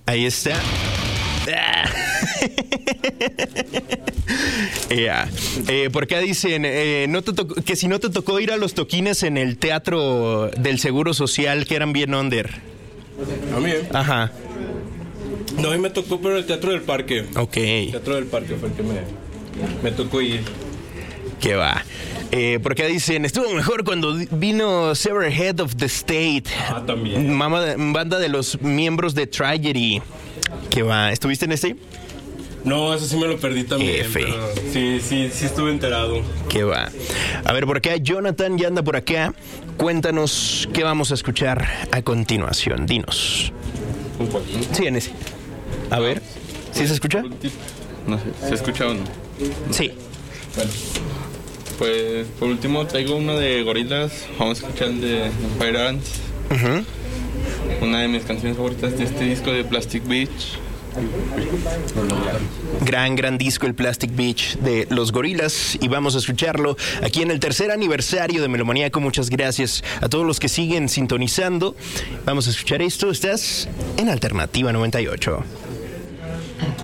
Ahí está. Por acá dicen que si no te tocó ir a los toquines en el teatro del Seguro Social, que eran bien under. A mí, Ajá. No, a mí me tocó, pero el Teatro del Parque. Ok. El Teatro del Parque fue el que me tocó ir. ¿Qué va? Por acá dicen, estuvo mejor cuando vino Severed Head of the State. También. Banda de los miembros de Tragedy. ¿Qué va? ¿Estuviste en este? No, eso sí me lo perdí también. Pero sí estuve enterado. ¿Qué va? A ver, por acá Jonathan ya anda por acá. Cuéntanos qué vamos a escuchar a continuación. Dinos. Un poquito. Sí, en ese. A ver, ¿sí se escucha? No sé, ¿se escucha o no? Sí. Bueno, pues por último traigo uno de Gorillaz. Vamos a escuchar el de Fire Ants. Una de mis canciones favoritas de este disco de Plastic Beach. Gran disco el Plastic Beach de los Gorillaz, y vamos a escucharlo aquí en el tercer aniversario de Melomaníaco. Muchas gracias a todos los que siguen sintonizando. Vamos a escuchar esto. Estás en Alternativa 98.